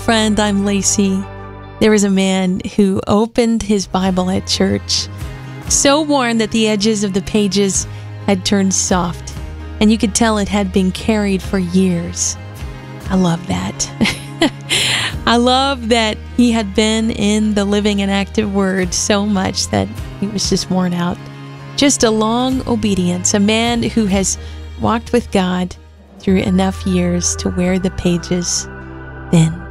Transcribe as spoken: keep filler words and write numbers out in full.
friend, I'm Lacey. There was a man who opened his Bible at church, so worn that the edges of the pages had turned soft, and you could tell it had been carried for years. I love that. I love that he had been in the living and active Word so much that he was just worn out. Just a long obedience, a man who has walked with God through enough years to wear the pages thin.